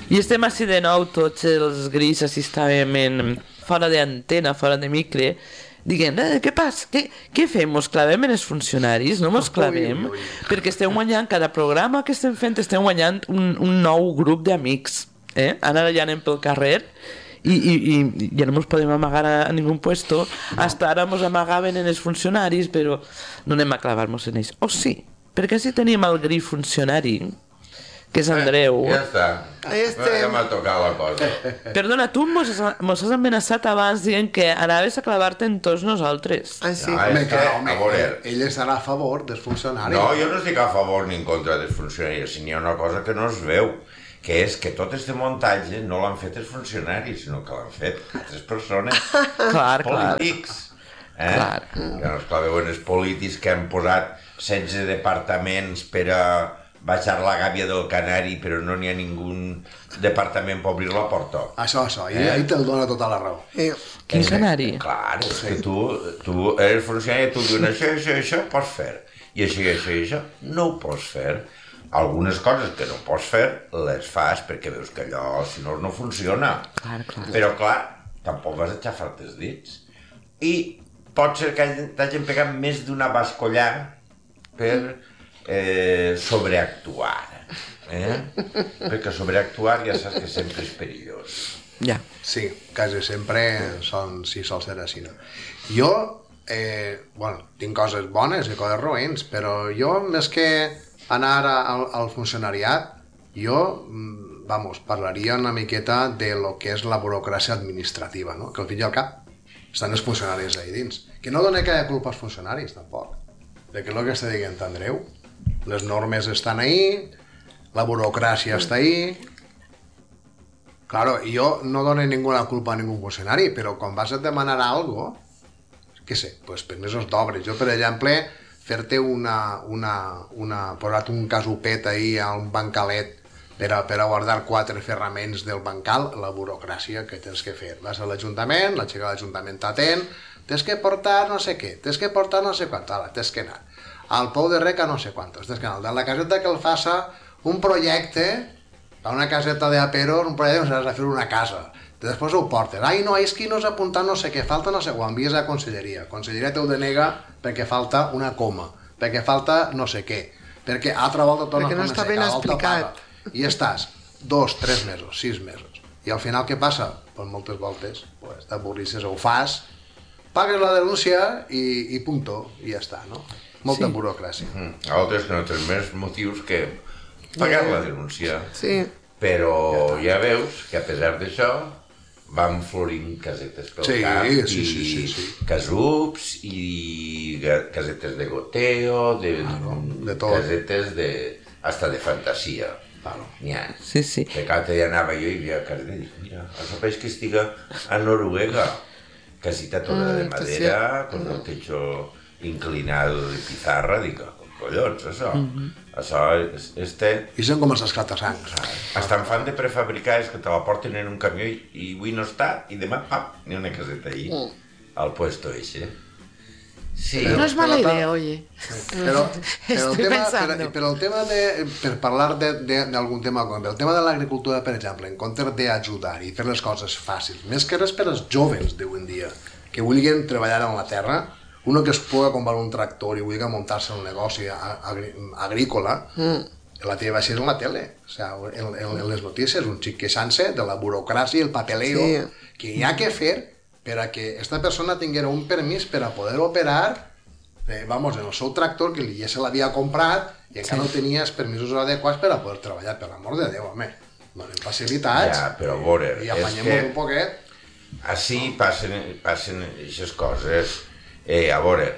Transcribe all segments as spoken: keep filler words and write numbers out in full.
I estem així de nou tots els gris, així estàvem en, fora d'antena, fora de micre, diguem, eh, què passa? Què, què fem? Mos clavem en els funcionaris? No mos clavem? Ui, ui, ui. Perquè estem guanyant, cada programa que estem fent, estem guanyant un, un nou grup d'amics. Eh? Ara ja anem pel carrer i, i, i ja no ens podem amagar a, a ningú puesto. No. Hasta ara ens amagaven en els funcionaris, però no anem a clavar-nos en ells. O oh, sí, perquè si tenim el gris funcionari, que és Andreu. Eh, ja està, este... ja m'ha tocat la cosa. Perdona, tu mos has, mos has amenaçat abans dient que anaves a clavar-te en tots nosaltres. Ah, sí? No, home, que, clar, home, a veure... ell estarà a favor dels funcionaris. No, jo no estic a favor ni en contra dels funcionaris, si n'hi ha una cosa que no es veu, que és que tot este muntatge no l'han fet els funcionaris, sinó que l'han fet altres persones, clar, polítics. Eh? Clar. Que no es claveu en els polítics que han posat setze departaments per a baixar la gàbia del canari, però no n'hi ha ningú departament per obrir la porta. Això, això, i eh? ahí te'l dona tota la raó. Eh, Quin és canari? Que, clar, és que tu, tu eres funcionari i tu diuen això, això, això, pots fer. I això, això, això, no ho pots fer. Algunes coses que no pots fer, les fas perquè veus que allò, si no, no funciona. Clar, clar. Però, clar, tampoc vas a xafar-te els dits. I pot ser que t'hagin pegat més d'una bascollà per... Eh, sobreactuar, eh? Perquè sobreactuar ja saps que sempre és perillós. Ja. Sí, quasi sempre són, si sol ser així, no? Jo, eh, bueno, tinc coses bones i coses roïns, però jo, més que anar al, al funcionariat, jo, vamos, parlaria una miqueta de lo que és la burocràcia administrativa, no? Que al fin i al cap estan els funcionaris ahí dins. Que no dona cada culpa als funcionaris, tampoc. Perquè és el que està dient Andreu. Les normes estan ahí, la burocràcia està ahí. Claro, jo no dono ninguna culpa a ningú funcionari, però quan vas a demanar algo, què sé, pues permisos d'obres. Jo, per exemple, fer-te una, una, una, posar un casupet ahí a un bancalet per a, per a guardar quatre ferraments del bancal, la burocràcia que tens que fer. Vas a l'Ajuntament, la xica de l'Ajuntament t'atén, tens que portar no sé què, tens que portar no sé quant, ara, tens que anar al Pou de Reca no sé quantos, tens que anar de la caseta que el faça un projecte, a una caseta d'Aperos, un projecte on s'has de fer una casa, després ho portes, ai no, és que no s'ha apuntat no sé què, falta no sé quan, envies a Conselleria, Conselleria t'ho denega perquè falta una coma, perquè falta no sé què, perquè altra volta torna perquè no està ben explicat. I estàs dos, tres mesos, sis mesos, i al final què passa? Pues moltes voltes, pues, t'avorrisses, ho fas, pagues la denúncia i, i punto, i ja està, no? Molta sí. burocràcia. Mm. Altres que no tenen més motius que pagar la denúncia. Sí. Però ja veus que a pesar d'això van florint casetes pel sí, cap sí, i sí, sí, sí. casups i casetes de goteo, de, claro, de tot. Casetes de, hasta de fantasia. Claro. Ja. Sí, sí. De cada ja anava jo i havia cases i dic, mira, això pareix que estiga a Noruega. Casita toda de madera, con el techo inclinado de pizarra, dic, collons, això. Mm-hmm. Això, este... I són com els esclatasangs. Estan fan de prefabricades que te la porten en un camió i, i avui no està, i demà, pap, n'hi ha una caseta ahí, mm. al puesto eixe. Sí. Pero, no es mala idea, oye. Però, però, el tema, però, però el tema de, per parlar d'algun tema, com el tema de l'agricultura, per exemple, en comptes d'ajudar i fer les coses fàcils, més que res per als joves d'avui en dia, que vulguin treballar en la terra, uno que es pugui comprar un tractor i vulgui muntar-se un negoci agrí agrícola, mm. la teva va ser en la tele, o sea, en, en, en les notícies, un xic queixant-se de la burocràcia i el papeleo sí. que hi ha que fer per a que esta persona tinguera un permís per a poder operar, eh, vamos, en el seu tractor, que ja se l'havia comprat i encara sí. no tenia els permisos adequats per a poder treballar, per l'amor de Déu, home. Donem facilitats ja, però, veure, i apanyem-ho un poquet. Així passen, passen aquestes coses. Eh, a veure,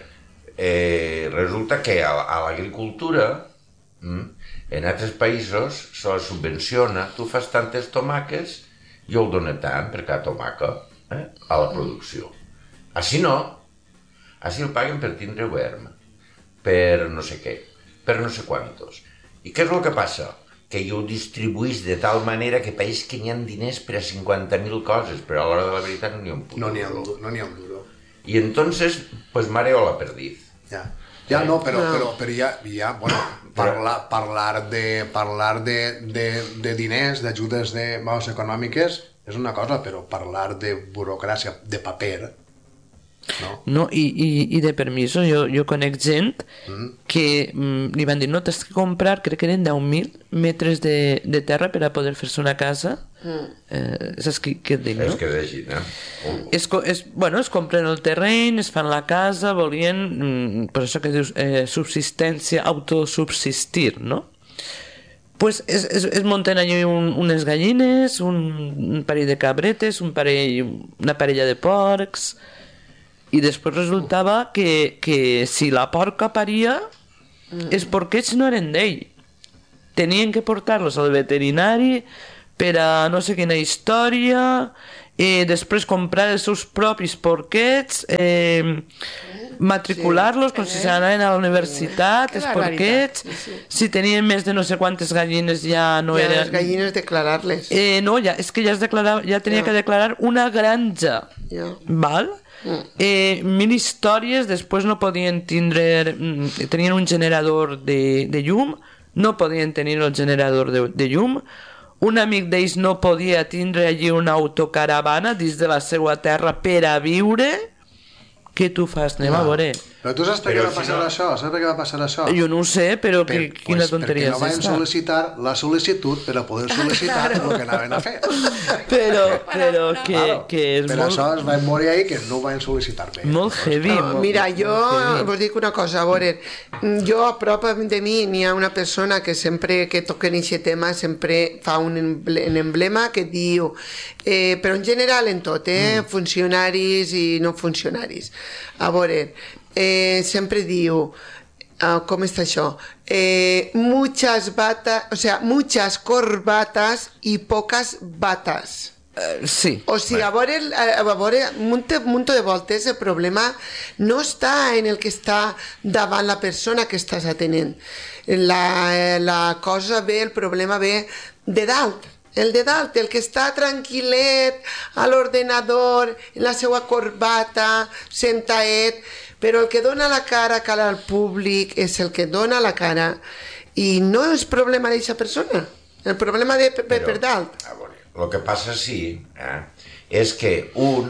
eh, resulta que a, a l'agricultura, mm, en altres països se la subvenciona, tu fas tantes tomaques, jo el dono tant per cada tomaca eh, a la producció. Així no, així el paguen per tindre verm, per no sé què, per no sé quantos. I què és el que passa? Que jo ho distribuïs de tal manera que pareix que n'hi ha diners per a cinquanta mil coses, però a l'hora de la veritat no n'hi ha un puto. No n'hi ha un duro. Y entonces, pues mareo la perdiz. Ya. Ja, no, però, però, però ja, ja, bueno, parlar, parlar de, parlar de, de, de diners, d'ajudes de, vamos, econòmiques, és una cosa, però parlar de burocràcia, de paper, no? No, i, i, i de permisos, jo, jo conec gent mm. que mm, li van dir, no, t'has de comprar, crec que eren deu mil metres de, de terra per a poder fer-se una casa. Mm. Eh, saps què, què et dic, no? És que és així, no? Uh. Es, es, bueno, es compren el terreny, es fan la casa, volien, mm, per això que dius, eh, subsistència, autosubsistir, no? Pues es, es, es munten allí un, unes gallines, un, un parell de cabretes, un parell, una parella de porcs, i després resultava que, que si la porca paria, els porquets no eren d'ell. Tenien que portar-los al veterinari per a no sé quina història, eh, després comprar els seus propis porquets, eh, matricular-los com si s'anaven a la universitat, els porquets, si tenien més de no sé quantes gallines ja no ja eren... les gallines declarar-les. Eh, no, ja, és que ja, es declarava, ja tenia ja. que declarar una granja, ja. val? Mm. Eh, mil històries, després no podien tindre, tenien un generador de, de llum, no podien tenir el generador de, de llum, un amic d'ells no podia tindre allí una autocaravana dins de la seva terra per a viure. Què tu fas? Anem no. a veure. Però tu saps per què va passar si no... això? Saps per què va passar això? Jo no ho sé, però per, que, quina pues, tonteria és aquesta? Perquè no van sol·licitar la sol·licitud per a poder sol·licitar el que anaven a fer. Però, però que, claro, que és per molt... això es van morir ahí que no ho van sol·licitar bé. Molt heavy. No, molt, mira, jo molt vos dic una cosa, a veure, jo a prop de mi n'hi ha una persona que sempre que toquen aquest tema sempre fa un emblema que diu, eh, però en general en tot, eh, mm. funcionaris i no funcionaris. A veure, Eh, sempre diu uh, com està això eh, muchas batas, o sea, muchas corbatas y pocas batas. Uh, sí. O sigui, a veure, a veure un munt de voltes el problema no està en el que està davant la persona que estàs atenent. La, la cosa ve, el problema ve de dalt. El de dalt, el que està tranquil·let a l'ordenador, en la seva corbata, sentaet, però el que dona la cara a cara al públic és el que dona la cara i no és problema d'aquesta persona, el problema de per, per dalt. El que passa, sí, eh, és que un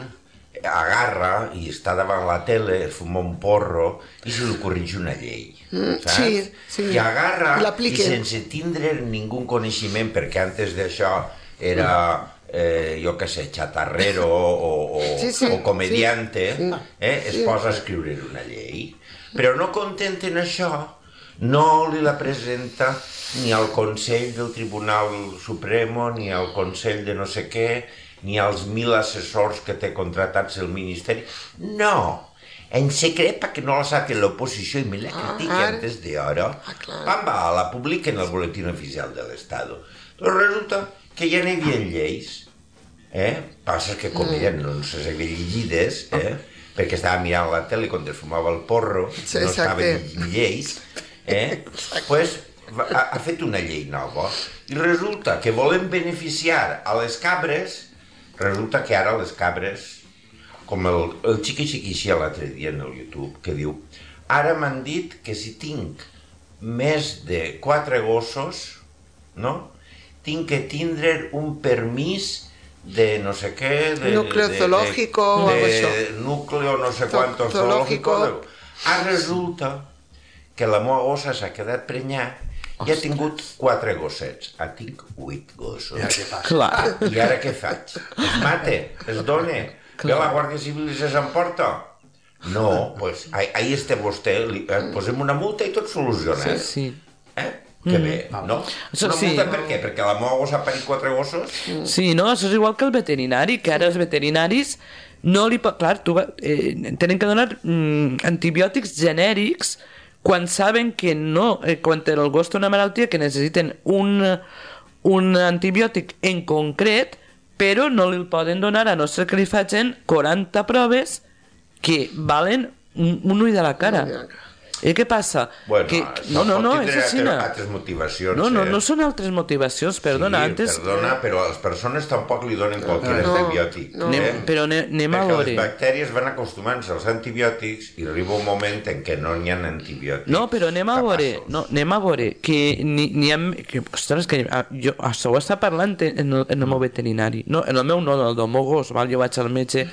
agarra i està davant la tele, es fuma un porro i se li corrige una llei, saps? Sí, sí. I agarra i, i sense tindre ningú coneixement, perquè antes d'això era, eh, jo què sé, chatarrero o, o, sí, sí, o comediante, sí, sí, eh, es sí. posa a escriure una llei. Però no content en això, no li la presenta ni al Consell del Tribunal Supremo, ni al Consell de no sé què, ni als mil assessors que té contratats el Ministeri. No, en secret perquè no la sabe l'oposició i me la critica ah, antes de hora. Ah, Van va, la publica en el boletín oficial de l'Estado. Però resulta que ja n'hi havia lleis. Eh? Passa que com ella no se sabia llegides, eh? perquè estava mirant la tele quan es fumava el porro, no estava llegint lleis, eh? pues ha, ha fet una llei nova. I resulta que volen beneficiar a les cabres. Resulta que ara les cabres, com el, el xiqui xiquixia l'altre dia en el YouTube, que diu, ara m'han dit que si tinc més de quatre gossos, no? Tinc que tindre un permís de no sé què... De, núcleo de, zoológico de, o algo de, això. de núcleo no sé quanto zoológico. Ara resulta que la meva gossa s'ha quedat prenyat i ha tingut quatre gossets. Ara tinc vuit gossos. Ja, què fas? Clar. I ara què faig? Es mate? Es dona? Ve la Guàrdia Civil i se s'emporta? No, doncs pues, ahí està vostè, li, eh, posem una multa i tot soluciona. Sí, sí. Eh? Que bé, mm. no? Una sí. multa per què? Perquè la meva gossa ha parit quatre gossos? Sí, no, això és igual que el veterinari, que ara els veterinaris no li pot... Clar, tu, eh, tenen que donar mm, antibiòtics genèrics quan saben que no, eh, quan el gos té una malaltia que necessiten un, un antibiòtic en concret, però no li poden donar, a no ser que li facin quaranta proves que valen un, un ull de la cara. I què passa? Bueno, que... No, no, no, és així. Altres motivacions. No, no, eh? no són altres motivacions, perdona. Sí, antes... perdona, però a les persones tampoc li donen qualsevol no, antibiòtic. no. Eh? Però anem a Perquè veure. les bactèries van acostumant-se als antibiòtics i arriba un moment en què no n'hi ha antibiòtics. No, però anem a veure, capaços. no, anem a veure que n'hi ha... Que, ostres, que ah, jo, això ho està parlant en el, en el meu veterinari. No, en el meu no, en el del meu gos, val? Jo vaig al metge...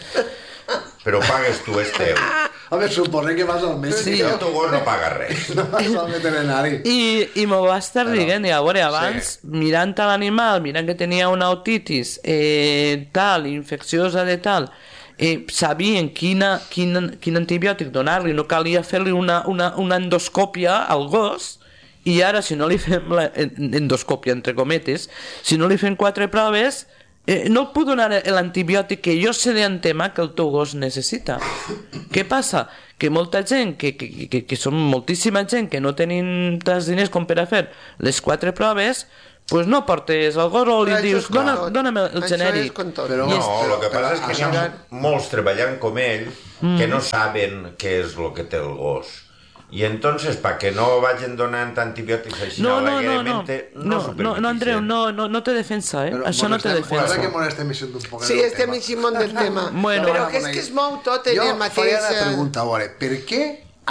Però pagues tu, és teu. A veure, suposa que vas al metge. Sí. El teu gos no paga res. No vas al veterinari. I, i m'ho va estar dient, i a veure, abans, sí. mirant a l'animal, mirant que tenia una otitis eh, tal, infecciosa de tal, eh, sabien quina, quin, quin antibiòtic donar-li, no calia fer-li una, una, una endoscòpia al gos, i ara, si no li fem la endoscòpia, entre cometes, si no li fem quatre proves, eh, no et puc donar l'antibiòtic que jo sé d'antema que el teu gos necessita. Què passa? Que molta gent, que, que, que, que són moltíssima gent que no tenen tants diners com per a fer les quatre proves, pues no portes el gos o li Però això dius, és com Dona, tot. dóname el Això és genèric. com tot. Però- No, Però- el que passa és que n'hi ha però- molts treballant com ell que no saben què és el que té el gos. I entonces, para que no vayan donant antibiòtics així No, no, no, no, alegadamente, no, no, s'ho no, no, Andreu, permetixen. no, no, no té defensa, eh? Però, Això bueno, no té estem- defensa. Ara que m'ho estem eixint un poc Sí, del estem tema. eixint del tema. Bueno. Però que és que es mou tot en jo el mateix... faria una eh, pregunta, a veure, per què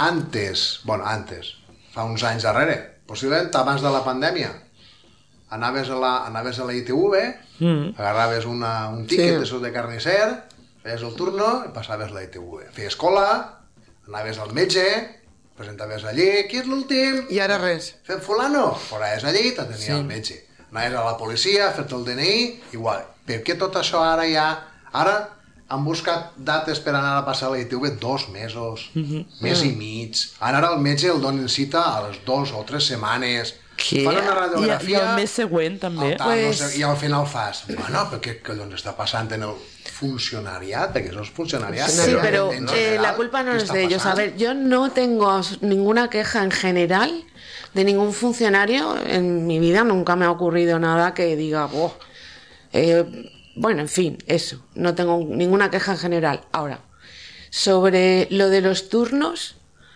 antes, bueno, antes, fa uns anys darrere, possiblement abans de la pandèmia, anaves a la, anaves a la I T V, Mm. agarraves una, un tiquet Sí. de sud de carnisser, feies el turno i passaves la I T V. Feies cola, anaves al metge, presentaves allí, qui és l'últim? I ara res. Fem fulano, foraves allí, t'atenia Sí. el metge. Anaves a la policia, a fer-te el D N I, igual. Per què tot això ara ja... Ara han buscat dates per anar a passar la I T V dos mesos, mes i mig. Ara el metge el donen cita a les dos o tres setmanes. Què? Fan una I, radiografia... I el mes següent, també. al tal, Pues- no sé, I al final fas, bueno, però què collons està passant en el funcionariat? Perquè això és funcionariat. Sí, Però pero en eh, general, la culpa no ¿qué es está de ellos. A pasando? ver, yo no tengo ninguna queja en general de ningún funcionario. En mi vida nunca me ha ocurrido nada que diga, "Buah". Eh, bueno, en fin, eso. No tengo ninguna queja en general. Ahora, sobre lo de los turnos,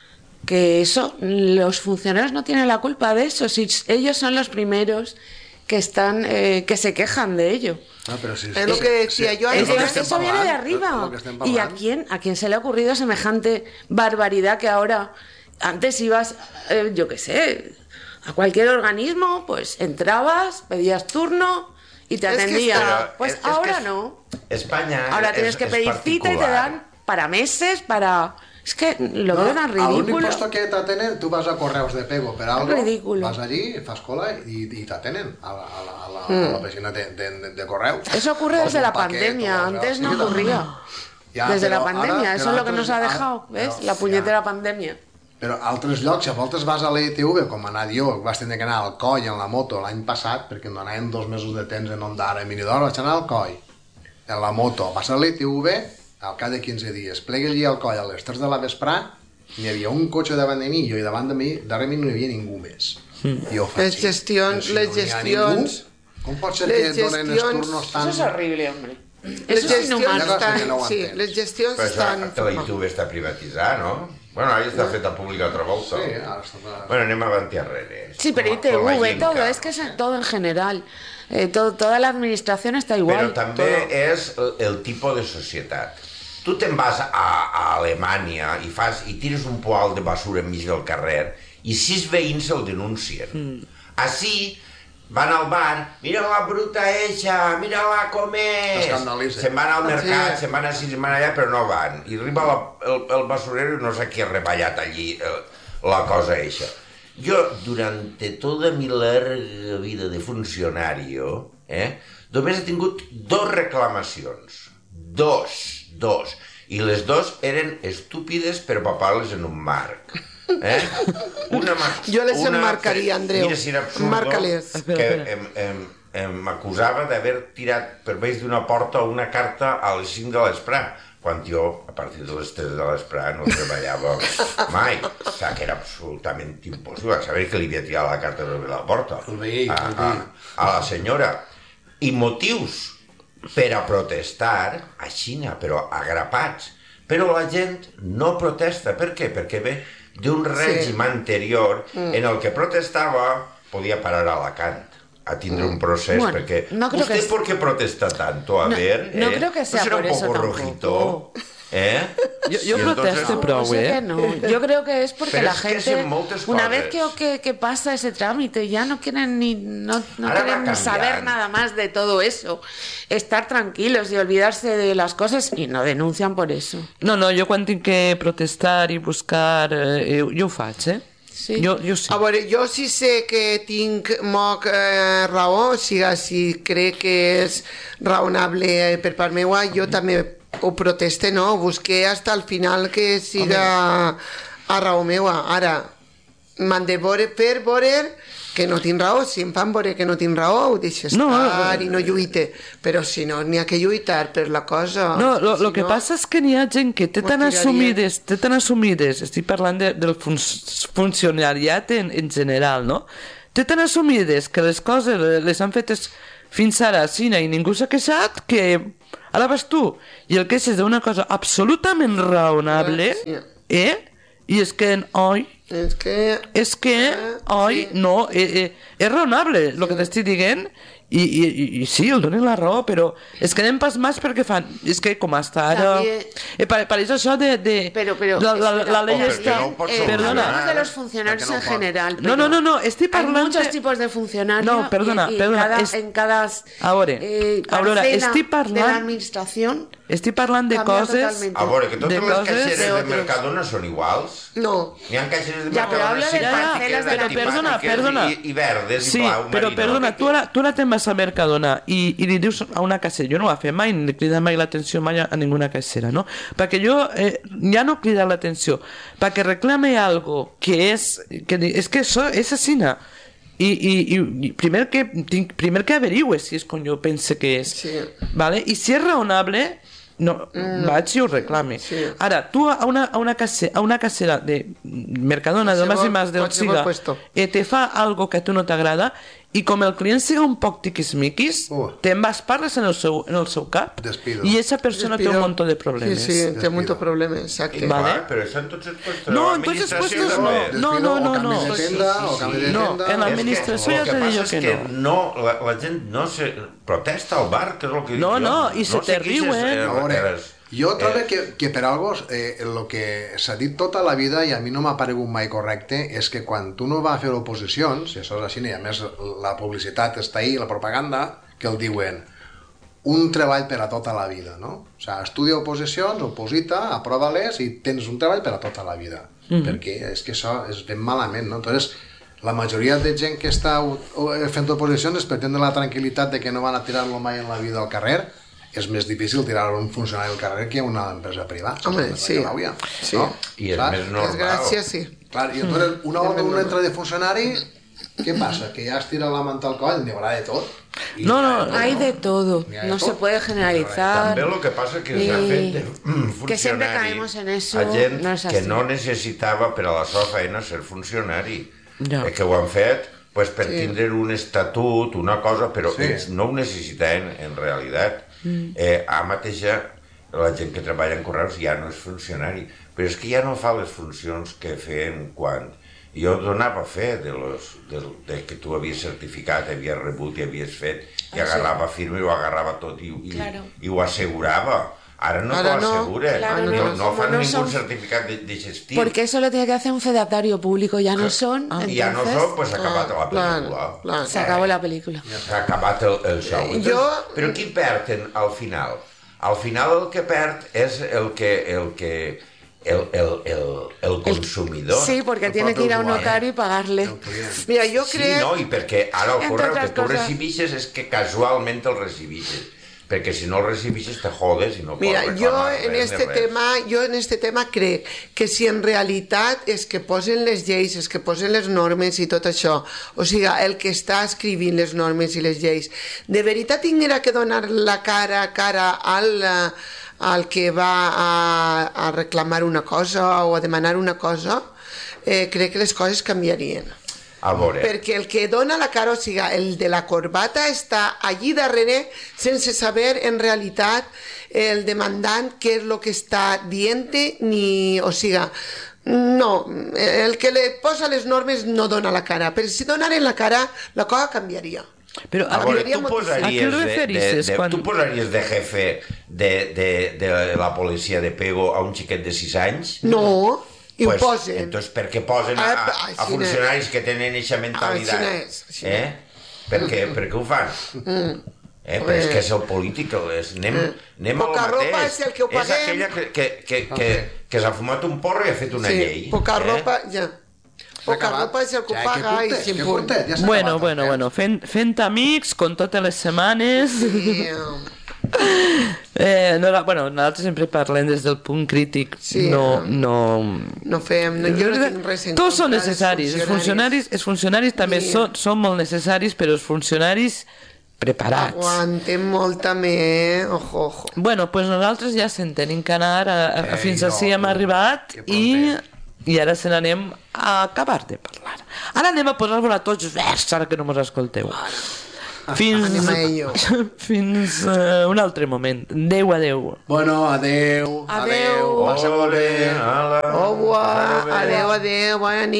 que eso, los funcionarios no tienen la culpa de eso. Si ellos son los primeros que están, eh, que se quejan de ello. Ah, però si, És lo que decía yo és Es lo que que antes. estem eso viene de parlant, arriba. és lo que estem ¿Y a parlant. quién, a quién se le ha ocurrido semejante barbaridad que ahora, antes ibas, eh, yo qué sé, a cualquier organismo, pues entrabas, pedías turno y te Es que atendían. Pero Pues es- es que ahora es- no. España Ahora es- tienes que es pedir cita y te particular. dan para meses, para... Es que lo No, veo tan a l'únic ridículo. puesto que t'atenen, tu vas a correus de pego per algo, Ridículo. vas allí, fas cola i, i t'atenen a la, a la, a la, a la pàgina de, de, de correus. Eso ocurre Vols desde un la paquet pandemia, o antes sí, no també. ocurría. Ja, Desde la però pandemia, ara- eso però es lo que nos ha altres- dejado, ah, ¿ves? però- La puñetera ja. pandemia. Però a altres llocs, si a voltes vas a la I T V, com anar jo, vas tenir que anar al coll en la moto l'any passat, perquè em donaven dos mesos de temps en Ondara i Minidor, vaig anar al coll, en la moto, vas a la I T V, al cap de quinze dies, plega allí al coll a les tres de la vesprà, hi havia un cotxe davant de mi, jo i davant de mi, darrere mi no hi havia ningú més. I jo faig, Les gestions- però les no n'hi ha gestions- ningú, com pot ser les que donen els gestions- turnos tan... Eso es horrible, hombre. Les Eso es gestions inhumano. Una cosa que estan... no ho Sí, entens. les gestions Però això, estan... que la I T V està privatitzada, no? Bueno, ara ja està feta pública altra volta. Sí, ara està... Bueno, anem avant i arrere. Sí, pero Com- com la I T V, Inca. todo, es que es todo en general. Eh, todo, toda la administración está igual. Però també és el, el tipus de societat. Tu te'n vas a, a Alemanya i fas i tires un poal de basura enmig del carrer i sis veïns el denuncien. Mm. Així van al bar, mira la bruta eixa, mira-la com és. Escandalitzen. Se'n van al mercat, Sí. se'n van així, se'n van allà, però no van. I arriba la, el, el basurero i no sé qui ha reballat allí el, la cosa eixa. Jo, durant tota mi larga vida de funcionario, eh, només he tingut dos reclamacions. Dos, dos. I les dos eren estúpides per papar-les en un marc. Eh? Una ma- Jo les una- emmarcaria, Andreu. Mira si era absurdo Emmarca-les. Espera, que espera. em, em, em m'acusava d'haver tirat per baix d'una porta una carta a les cinc de l'esprà, quan jo, a partir de les tres de l'esprà, no treballava mai. O sigui, que era absolutament impossible saber que li havia tirat la carta per la porta El veí, a, el veí. a, a la senyora. I motius per a protestar a Xina, però agrapats. Però la gent no protesta. Per què? Perquè ve d'un règim sí. anterior mm. en el que protestava podia parar a Alacant a tindre un procés, bueno, porque no ¿usted es... por qué protesta tanto? A no, ver, no ¿eh? creo que sea ¿No será por un poco eso rojito? tampoco. ¿Eh? Yo, yo protesto, pero ¿eh? Que no. Yo creo que es porque pero la es gente, que una vez que, que, que pasa ese trámite, ya no quieren ni no, no quieren saber nada más de todo eso. Estar tranquilos y olvidarse de las cosas y no denuncian por eso. No, no, jo quan tinc que protestar i buscar, eh, jo ho faig, eh? Sí. Jo, jo sí. A veure, jo sí sé que tinc moc eh, raó, o sigui, si crec que és raonable eh, per part meua, jo també ho proteste, no? Ho busqué hasta el final que siga a raó meua. Ara, m'han de veure per veure que no tinc raó. Si em fan veure que no tinc raó, ho deixo estar no, i no lluite. Però si no, n'hi ha que lluitar per la cosa. No, lo, si lo que no, passa és que n'hi ha gent que té tan assumides, té tan assumides, estic parlant de, del fun funcionariat en, en general, no? Té tan assumides que les coses les han fetes fins ara a Cina i ningú s'ha queixat que ara vas tu i el queixes d'una cosa absolutament raonable, eh? I és que, oi, és que, és que eh, oi, sí. no, eh, eh, és raonable el que t'estic dient i, i, i sí, el donen la raó, però és que anem pas més perquè fan, és que com està ara También... eh, pareix això de, de pero, pero, la, la, la, la ley oh, está no eh, perdona hablamos de los funcionarios no en general, no, no, no, no, estic parlant hay muchos de... tipos de funcionarios no, perdona, y, y perdona cada, es... en cada a veure, eh, a veure, estic parlant de la administración estic parlant de coses totalmente. A veure, que totes de les coses caixeres de de, otros. Mercadona són iguals? No. N'hi ha caixeres de Ja, però Mercadona habla de parcelas de la perdona, perdona. I, i verdes sí, i blau però marino. perdona, tu ara, tu ara te'n vas a Mercadona i, i li dius a una caixera, jo no ho he fet mai, ni he cridat mai l'atenció mai a, a ninguna caixera, no? Perquè jo eh, ja no he cridat l'atenció, perquè reclame algo que és, que és que això és assassina. I, i, i primer que tinc, primer que averigüe si és com jo pense que és, sí. Vale? I si és raonable no, mm. vaig i ho reclame. Sí. Ara, tu a una, a una, case, a una casera de Mercadona, de más i más del Siga, eh, te fa algo que a tu no t'agrada i com el client siga un poc tiquismiquis, uh. te'n vas, parles en el seu, en el seu cap Despido. i esa persona Despido. té un montón de problemes. Sí, sí, té un montón de problemes, exacte. Vale. Clar, però això en tots els puestos no, en tots els puestos no. No, no, no, no. O canvi de tenda, o canvi de no, tenda. en l'administració ja t'he dit jo que, que no. no. La, la gent no se protesta al bar, que és el que dic no, jo. No, i se no te riuen. A veure, jo trobo eh, que, que per algo eh, el que s'ha dit tota la vida i a mi no m'ha paregut mai correcte és que quan tu no vas a fer oposicions, i això és així, i a més la publicitat està ahí, la propaganda, que el diuen un treball per a tota la vida, no? O sigui, estudia oposicions, oposita, aprova-les i tens un treball per a tota la vida. Mm-hmm. Perquè és que això és ben malament, no? Entonces, la majoria de gent que està fent oposicions es pretén la tranquil·litat de que no van a tirar-lo mai en la vida al carrer. És més difícil tirar un funcionari al carrer que una empresa privada. Home, sí. sí. No? I és Clar? més normal. Desgràcia, sí. Clar, i entonces, una vegada un entra de funcionari, què passa? Que ja es tira la manta al coll, n'hi haurà de tot. I no, no, no, hay de todo. De no todo. Se puede generalizar. També el que passa que s'ha fet de funcionari que sempre caemos en eso, a gent no és que no necessitava per a la seva feina ser funcionari. Ja. Eh, que ho han fet pues, per sí. tindre un estatut, una cosa, però sí. ells no ho necessitaven en realitat. Mm. Eh, ara mateixa la gent que treballa en correus ja no és funcionari, però és que ja no fa les funcions que feien quan jo donava fe de, los, de, de que tu havies certificat, havies rebut i havies fet, i ah, agarrava sí. firme i ho agarrava tot i, i, claro. i ho assegurava. Ara no Ahora te lo asegura, no, claro, no, no, no fan no ningún son... certificat de, de gestió. Porque eso lo tiene que hacer un fedatario público, ya no son. Ah, entonces... ya no son, pues s'ha acabat la pel·lícula. Plan, plan. Se acabó la película. S'ha acabat el, el show. Entonces, jo... Però qui perden al final? Al final el que perd és el que... El que El, el, el, el consumidor. Sí, porque el tiene que ir a un notario y pagarle. Mira, jo sí, crec... no, i perquè ara el correu que tu coses... recibixes és que casualment el recibixes. Perquè si no el recibixes te jodes i no pots Mira, reclamar jo en res este tema, jo en este tema crec que si en realitat és que posen les lleis, és que posen les normes i tot això, o sigui, el que està escrivint les normes i les lleis, de veritat tinguera que donar la cara a cara al, al que va a, a reclamar una cosa o a demanar una cosa, eh, crec que les coses canviarien. A veure. Perquè el que dona la cara, o sigui, el de la corbata està allí darrere sense saber en realitat el demandant què és el que està dient, ni, o sigui, No, el que le posa les normes no dona la cara, però si donaren la cara, la cosa canviaria. Però A veure, Canviaria tu moltíssim. ¿A qué posaries, de, de, referisces de, quan- tu posaries de jefe de, de, de la policia de Pego a un xiquet de sis anys? No, i Pues, ho posen. entonces, per què posen a, Ah, a, ai, a sí, funcionaris que tenen eixa mentalitat? Així és, així Eh? Per què, per què ho fan? Eh, però és que és el polític, és, anem, anem a lo Poca ropa mateix. és el que ho És paguem. aquella que, que, que, que, que s'ha fumat un porro i ha fet una Sí, llei. poca eh? ropa, ja. Poca acabat. ropa és el que ho Ja, paga que i curtet, sin que punt. curtet, ja s'ha Bueno, acabat el bueno, temps. bueno, fent, fent amics, com totes les setmanes... Sí, Eh, no, la- bueno, nosaltres sempre parlem des del punt crític, Sí, no, eh? no... no fem, no, jo no tinc res en Tots són contra dels necessaris, els funcionaris, els funcionaris també Sí. són, són molt necessaris, però els funcionaris preparats. Aguantem molt també, ojo, ojo. Bueno, pues nosaltres ja se'n tenim que anar, a, a, Ei, fins no, ací hem tu, arribat que i, prontet. i ara se n'anem a acabar de parlar. Ara anem a posar-vos a tots verds, ara que no mos escolteu. Fins, Anem a ello. fins uh, un altre moment. Adéu, adéu. Bueno, adeu. Adeu. Passa molt bé. Ala, Au revoir, ara bé. adeu, adeu, bona nit.